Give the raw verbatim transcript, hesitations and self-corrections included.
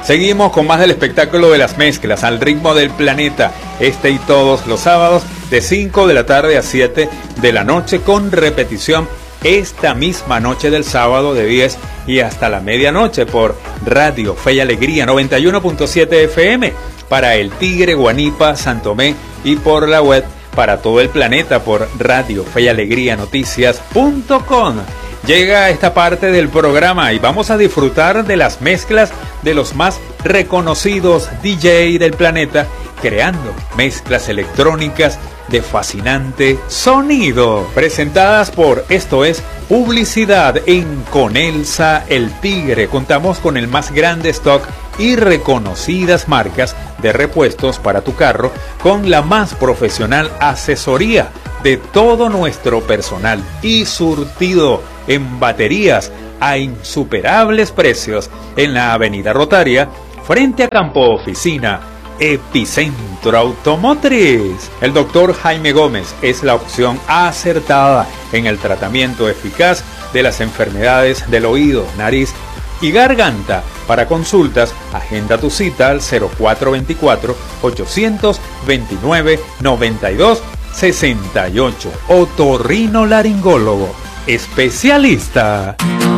Seguimos con más del espectáculo de las mezclas al ritmo del planeta, este y todos los sábados de cinco de la tarde a siete de la noche, con repetición esta misma noche del sábado de diez y hasta la medianoche por Radio Fe y Alegría noventa y uno punto siete F M para El Tigre, Guanipa, Santomé, y por la web para todo el planeta por Radio Fe y Alegría Noticias punto com. Llega esta parte del programa y vamos a disfrutar de las mezclas de los más reconocidos D J del planeta, creando mezclas electrónicas de fascinante sonido, presentadas por Esto es Publicidad en Conelsa El Tigre. Contamos con el más grande stock y reconocidas marcas de repuestos para tu carro, con la más profesional asesoría de todo nuestro personal y surtido en baterías a insuperables precios en la Avenida Rotaria, frente a Campo Oficina, Epicentro Automotriz. El doctor Jaime Gómez es la opción acertada en el tratamiento eficaz de las enfermedades del oído, nariz y garganta. Para consultas, agenda tu cita al cero cuatro veinticuatro, ochocientos veintinueve, noventa y dos sesenta y ocho. Otorrinolaringólogo especialista.